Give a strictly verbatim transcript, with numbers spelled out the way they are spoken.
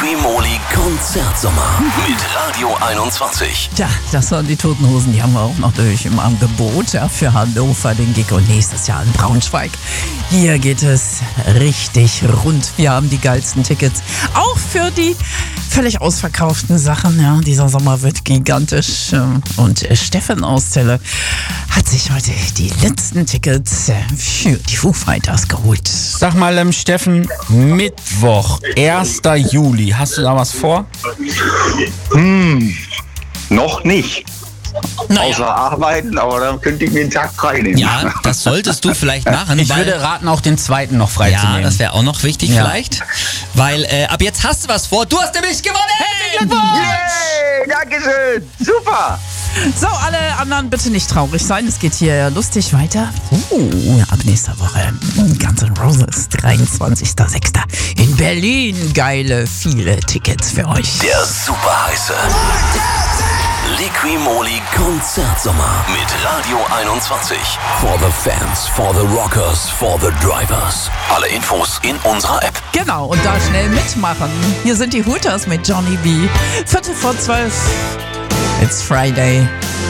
Liqui-Moly Konzertsommer mit Radio einundzwanzig. Ja, das waren die Toten Hosen, die haben wir auch noch durch im Angebot, ja, für Hannover, den Gig und nächstes Jahr in Braunschweig. Hier geht es richtig rund. Wir haben die geilsten Tickets, auch für die völlig ausverkauften Sachen. Ja, dieser Sommer wird gigantisch. Und Steffen aus Celle hat sich heute die letzten Tickets für die Foo Fighters geholt. Sag mal, ähm, Steffen, Mittwoch, erster Juli, hast du da was vor? Hm, noch nicht. Naja. Außer arbeiten, aber dann könnte ich mir den Tag frei nehmen. Ja, das solltest du vielleicht machen. Ich weil, würde raten, auch den zweiten noch ja, freizunehmen. das wäre auch noch wichtig Ja. vielleicht. Weil äh, ab jetzt hast du was vor. Du hast nämlich gewonnen! Hey, Yay, Dankeschön, super. So, alle anderen bitte nicht traurig sein. Es geht hier lustig weiter. Uh, ab nächster Woche Guns N' Roses, dreiundzwanzigster sechster in Berlin. Geile, viele Tickets für euch. Der super heiße Liqui-Moly Konzertsommer mit Radio einundzwanzig. For the fans, for the rockers, for the drivers. Alle Infos in unserer App. Genau, und da schnell mitmachen. Hier sind die Hooters mit Johnny B. Viertel vor zwölf. It's Friday.